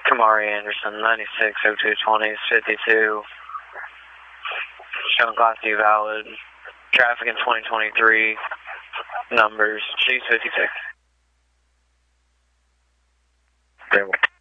Kamari Anderson, 960220 52. Showing Class D valid. Traffic in 2023. Numbers, Chiefs 56. Very well.